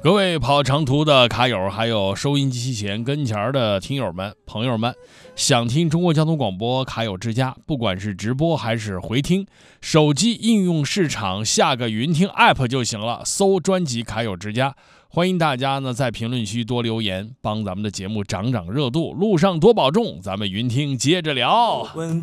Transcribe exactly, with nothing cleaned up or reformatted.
各位跑长途的卡友，还有收音机前跟前的听友们、朋友们，想听中国交通广播卡友之家，不管是直播还是回听，手机应用市场下个云听 app 就行了，搜专辑卡友之家。欢迎大家呢在评论区多留言，帮咱们的节目涨涨热度，路上多保重，咱们云听接着聊。